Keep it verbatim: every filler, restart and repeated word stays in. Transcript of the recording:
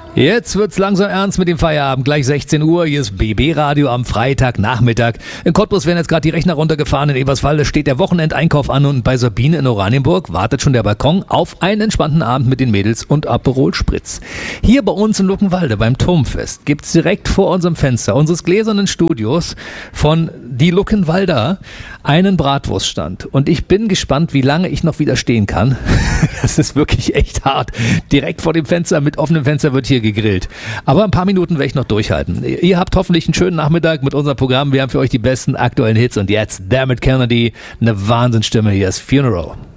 Jetzt wird's langsam ernst mit dem Feierabend. Gleich sechzehn Uhr. Hier ist B B Radio am Freitagnachmittag. In Cottbus werden jetzt gerade die Rechner runtergefahren. In Eberswalde steht der Wochenendeinkauf an und bei Sabine in Oranienburg wartet schon der Balkon auf einen entspannten Abend mit den Mädels und Aperol Spritz. Hier bei uns in Luckenwalde beim Turmfest gibt's direkt vor unserem Fenster unseres gläsernen Studios von die Luckenwalder einen Bratwurststand. Und ich bin gespannt, wie lange ich noch widerstehen kann. Das ist wirklich echt hart. Direkt vor dem Fenster mit offenem Fenster wird hier gegrillt. Aber ein paar Minuten werde ich noch durchhalten. Ihr habt hoffentlich einen schönen Nachmittag mit unserem Programm. Wir haben für euch die besten aktuellen Hits und jetzt Dermot Kennedy, eine Wahnsinnsstimme. Hier ist Funeral.